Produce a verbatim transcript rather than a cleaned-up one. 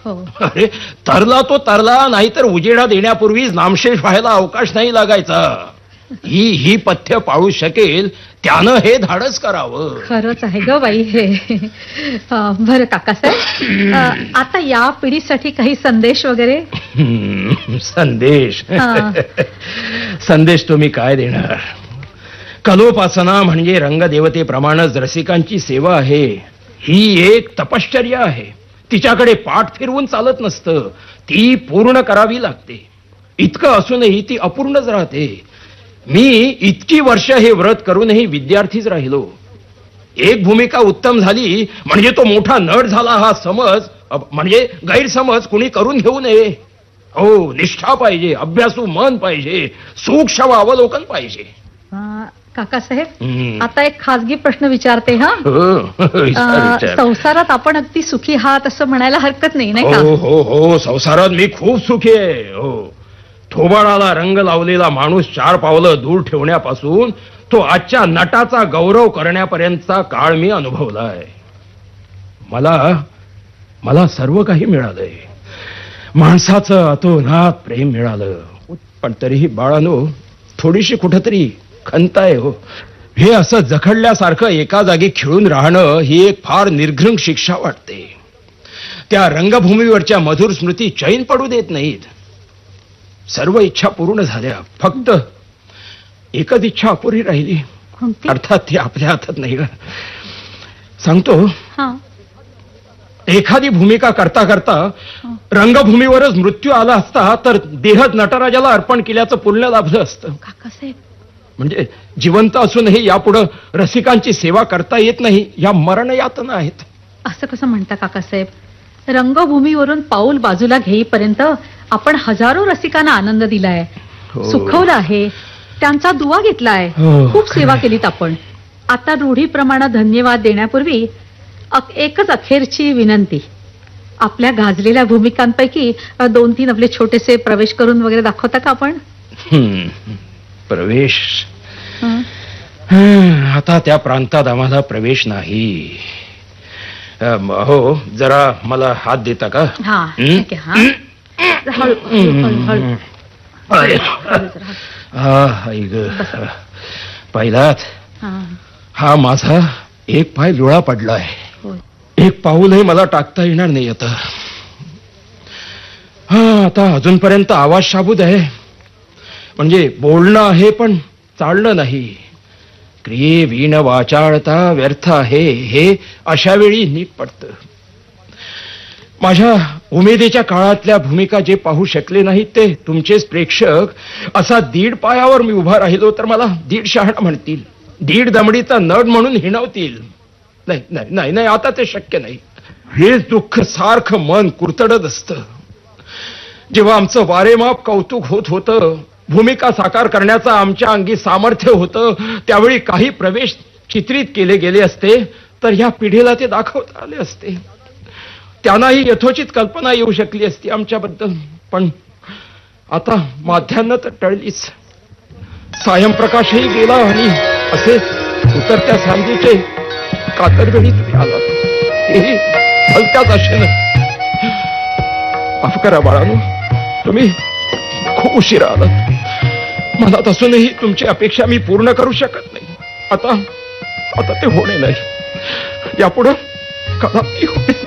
हो. अरे तरला तो तरला, नाहीतर उजेडा देण्यापूर्वीच नामशेष व्हायला अवकाश नाही लागायचा. ही ही पथ्य पाळू शकेल त्यानं हे धाडस करावं. खरंच आहे ग बाई हे. अं, बरं काकासाहेब, अं, आता या पिढीसाठी काही संदेश वगैरे? हम्म, संदेश हा. संदेश तुम्ही काय देणार? कलोपासना म्हणजे रंगदेवतेप्रमाणेच रसिकांची सेवा आहे. ही एक तपश्चर्या आहे. तिच्याकडे पाठ फिरवून चालत नसतं, ती पूर्ण करावी लागते. इतकं असूनही ती अपूर्णच राहते. मी इतकी वर्ष हे व्रत करूनही विद्यार्थीच राहिलो. एक भूमिका उत्तम झाली म्हणजे तो मोठा नट झाला हा समज, म्हणजे गैरसमज कुणी करून घेऊ नये. हो, निष्ठा पाहिजे, अभ्यासू मन पाहिजे, सूक्ष्म अवलोकन पाहिजे. अं, काकासाहेब, हम्म. आता एक खासगी प्रश्न विचारते हा. हो, विचार, अं, विचार. संसारात आपण अगदी सुखी आहात असं म्हणायला हरकत नाही, नाही का? हो हो हो, संसारात मी खूप सुखी आहे. हो, थोबाडाला रंग लावलेला माणूस चार पावलं दूर ठेवण्यापासून तो आजच्या नटाचा गौरव करण्यापर्यंतचा काळ मी अनुभवलाय. मला मला सर्व काही मिळालंय. माणसाचं अतोनात प्रेम मिळालं, पण तरीही बाळानो थोडीशी कुठंतरी खंत आहे. हो, हे असं जखडल्यासारखं एका जागी खिळून राहणं ही एक फार निर्घृण शिक्षा वाटते. त्या रंगभूमीवरच्या मधुर स्मृती चैन पडू देत नाहीत. सर्व इच्छा पूर्ण झाल्या, फक्त एकच इच्छा अपुरी राहिली. कोणती? अर्थात ती आपल्या हातात नाही का. सांगतो, हा. एखादी भूमिका करता करता रंगभूमीवरच मृत्यू आला असता तर देहच नटराजाला अर्पण केल्याचं पुण्य लाभलं असतं. काकासाहेब, म्हणजे जिवंत असूनही यापुढे रसिकांची सेवा करता येत नाही, या मरण यातना आहेत. असं कसं म्हणता काकासाहेब? रंगभूमीवरून पाऊल बाजूला घेईपर्यंत आपण हजारो रसिकांना आनंद दिलाय, हो. सुखवलं आहे, त्यांचा दुवा घेतलाय, हो, खूप सेवा केलीत आपण. आता रूढीप्रमाणे धन्यवाद देण्यापूर्वी अक- एकच अखेरची विनंती. आपल्या गाजलेल्या भूमिकांपैकी अ, दोन तीन आपले छोटेसे प्रवेश करून वगैरे दाखवता का आपण? हम्म, प्रवेश. हं. हं, आता त्या प्रांतात आम्हाला प्रवेश नाही. अम, हो, जरा मला हात देता का? हा, हं? ठीक आहे. हा. हळू, हळू, हळू, हळू. अरे, हळू जरा. आ, आई ग. पाहिलात, हा, हा माझा एक पाय लुळा पडलाय. होय. एक पाऊलही मला टाकता येणार नाही आता. हा, आता अजूनपर्यंत आवाज शाबूत आहे, म्हणजे बोलणं आहे पण चालणं नाही. क्रिये वीण वाचाळता व्यर्थ आहे, हे अशा वेळी नीट पडतं. माझ्या उमेदीच्या काळातल्या भूमिका जे पाहू शकले नाहीत ते तुमचेच प्रेक्षक असा दीड पायावर मी उभा राहिलो तर मला दीड शहाणा म्हणतील, दीड दमडीचा नट म्हणून हिणवतील. नाही नाही नाही नाही, आता ते शक्य नाही. हेच दुःख सारखं मन कुरतडत असतं. जेव्हा आमचं वारेमाप कौतुक होत होतं, भूमिका साकार करण्याचं आमच्या अंगी सामर्थ्य होतं, त्यावेळी काही प्रवेश चित्रित केले गेले असते तर या पिढीला ते दाखवता आले असते. त्यांनाही यथोचित कल्पना येऊ शकली असती आमच्याबद्दल. पण आता माध्यान्ह तर टळलीच. सायंप्रकाशही गेला आणि असे उतरत्या सांजेचे कातरवेळी तुम्ही आलात, तेही हलक्याच आशेनं. माफ करा बाळानो, तुम्ही खूप उशिरा आलात. मनात असूनही तुमची अपेक्षा मी पूर्ण करू शकत नाही. आता आता ते होणे नाही, यापुढं कदापि होणे